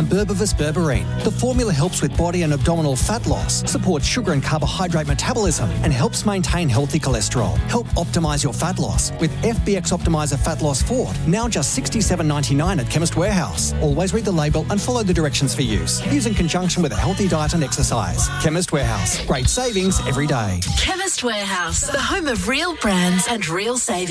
and Berberis berberine. The formula helps with body and abdominal fat loss, supports sugar and carbohydrate metabolism, and helps maintain healthy cholesterol. Help optimise your fat loss with FBX Optimizer Fat Loss Fort, now just $67.99 at Chemist Warehouse. Always read the label and follow the directions for use. Use in conjunction with a healthy diet and exercise. Chemist Warehouse. Great savings every day. Chemist Warehouse, the home of real brands and real savings.